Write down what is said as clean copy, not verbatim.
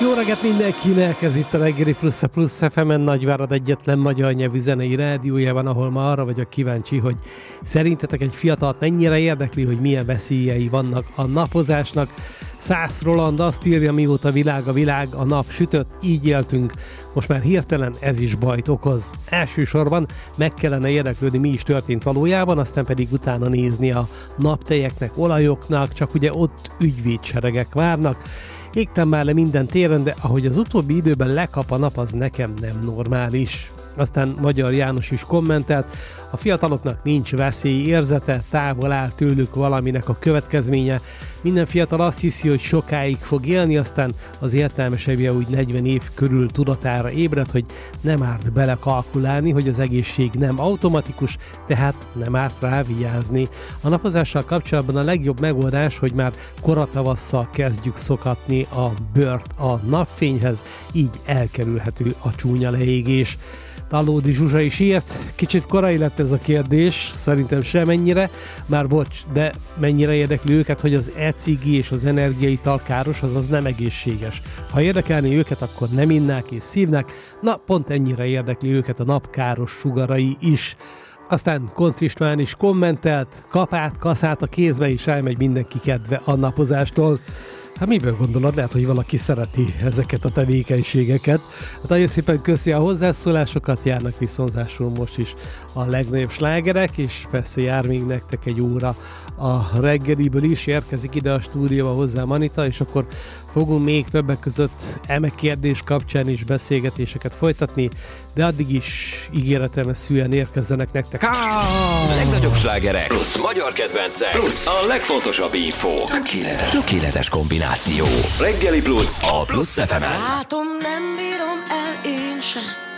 Jó reggelt mindenkinek, ez itt a Reggeli Plusz, a Plusz FM-en, Nagyvárad egyetlen magyar nyelvű zenei rádiójában, ahol ma arra vagyok kíváncsi, hogy szerintetek egy fiatalt mennyire érdekli, hogy milyen veszélyei vannak a napozásnak. Szász Roland azt írja, mióta a világ, a nap sütött, így éltünk. Most már hirtelen ez is bajt okoz. Elsősorban meg kellene érdeklődni, mi is történt valójában, aztán pedig utána nézni a naptejeknek, olajoknak, csak ugye ott ügyvédseregek várnak. Égtem már le minden téren, de ahogy az utóbbi időben lekap a nap, az nekem nem normális. Aztán Magyar János is kommentelt, a fiataloknak nincs veszélyérzete, távol áll tőlük valaminek a következménye. Minden fiatal azt hiszi, hogy sokáig fog élni, aztán az értelmesebbje úgy 40 év körül tudatára ébred, hogy nem árt belekalkulálni, hogy az egészség nem automatikus, tehát nem árt rá vigyázni. A napozással kapcsolatban a legjobb megoldás, hogy már koratavasszal kezdjük szokatni a bőrt a napfényhez, így elkerülhető a csúnya leégés. Talódi Zsuzsa is írt, kicsit korai lett ez a kérdés, szerintem semennyire, már bocs, de mennyire érdekli őket, hogy az e-cigi és az energiaital káros, azaz nem egészséges. Ha érdekelni őket, akkor nem innák és szívnak, na pont ennyire érdekli őket a napkáros sugarai is. Aztán Koncz István is kommentelt, kapát, kaszát a kézbe is elmegy mindenki kedve a napozástól. Hát miből gondolod? Lehet, hogy valaki szereti ezeket a tevékenységeket. Hát nagyon szépen köszi a hozzászólásokat, járnak viszonzásul most is a legnagyobb slágerek, és persze jár még nektek egy óra a reggeliből is, érkezik ide a stúdióba hozzá Anita, és akkor fogunk még többek között eme kérdés kapcsán is beszélgetéseket folytatni, de addig is ígéretemeszűen érkezzenek nektek. A legnagyobb slágerek plusz magyar kedvencek plusz a legfontosabb info. Tökéletes kombináció. Reggeli Plusz a Plusz FM-en. Látom, nem bírom el én sem,